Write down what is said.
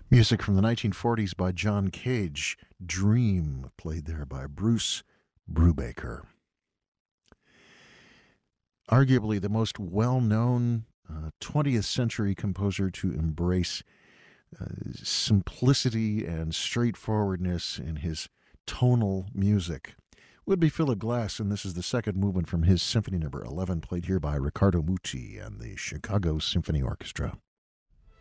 Music from the 1940s by John Cage. Dream, played there by Bruce Brubaker. Arguably the most well-known 20th century composer to embrace simplicity and straightforwardness in his tonal music would be Philip Glass, and this is the second movement from his Symphony No. 11, played here by Riccardo Muti and the Chicago Symphony Orchestra.